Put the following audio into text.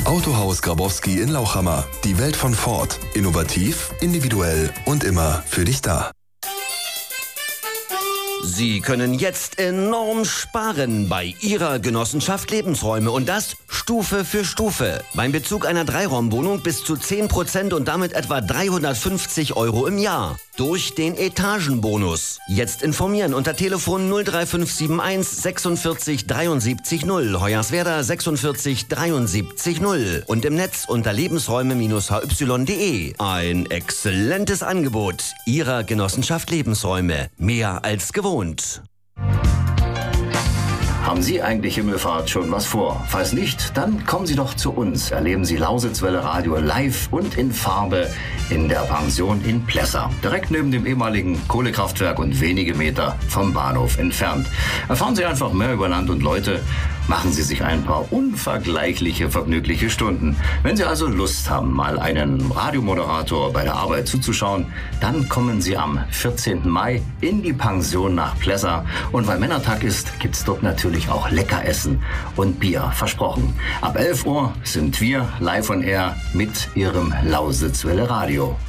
Autohaus Grabowski in Lauchhammer. Die Welt von Ford. Innovativ, individuell und immer für dich da. Sie können jetzt enorm sparen bei Ihrer Genossenschaft Lebensräume und das Stufe für Stufe. Beim Bezug einer Dreiraumwohnung bis zu 10% und damit etwa 350 € im Jahr. Durch den Etagenbonus. Jetzt informieren unter Telefon 03571 46 73 0, Hoyerswerda 46 73 0 und im Netz unter lebensräume-hy.de. Ein exzellentes Angebot Ihrer Genossenschaft Lebensräume. Mehr als gewohnt. Haben Sie eigentlich Himmelfahrt schon was vor? Falls nicht, dann kommen Sie doch zu uns. Erleben Sie Lausitzwelle Radio live und in Farbe in der Pension in Plessa. Direkt neben dem ehemaligen Kohlekraftwerk und wenige Meter vom Bahnhof entfernt. Erfahren Sie einfach mehr über Land und Leute. Machen Sie sich ein paar unvergleichliche, vergnügliche Stunden. Wenn Sie also Lust haben, mal einen Radiomoderator bei der Arbeit zuzuschauen, dann kommen Sie am 14. Mai in die Pension nach Plessa. Und weil Männertag ist, gibt's dort natürlich auch lecker Essen und Bier, versprochen. Ab 11 Uhr sind wir live on air mit Ihrem Lausitzwelle Radio.